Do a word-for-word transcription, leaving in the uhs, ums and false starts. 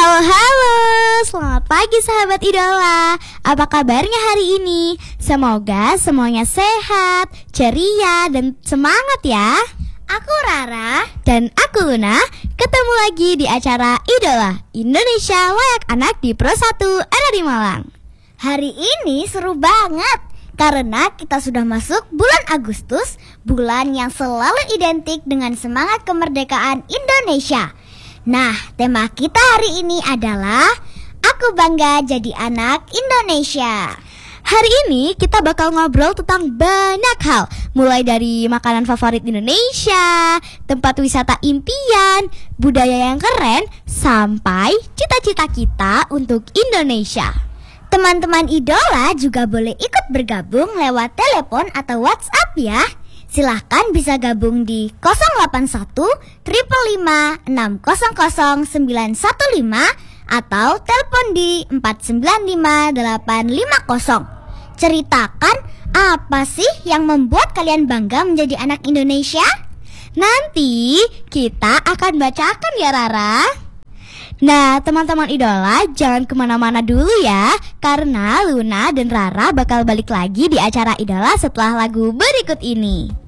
Halo halo, selamat pagi sahabat idola. Apa kabarnya hari ini? Semoga semuanya sehat, ceria, dan semangat ya. Aku Rara. Dan aku Luna. Ketemu lagi di acara Idola Indonesia Layak Anak di Pro satu R R I Malang. Hari ini seru banget karena kita sudah masuk bulan Agustus, bulan yang selalu identik dengan semangat kemerdekaan Indonesia. Nah, tema kita hari ini adalah Aku Bangga Jadi Anak Indonesia. Hari ini kita bakal ngobrol tentang banyak hal, mulai dari makanan favorit Indonesia, tempat wisata impian, budaya yang keren, sampai cita-cita kita untuk Indonesia. Teman-teman idola juga boleh ikut bergabung lewat telepon atau WhatsApp ya. Silahkan bisa gabung di nol delapan satu lima lima enam nol nol sembilan satu lima atau telepon di empat sembilan lima delapan lima nol. Ceritakan apa sih yang membuat kalian bangga menjadi anak Indonesia? Nanti kita akan bacakan ya Rara. Nah teman-teman idola, jangan kemana-mana dulu ya, karena Luna dan Rara bakal balik lagi di acara Idola setelah lagu berikut ini.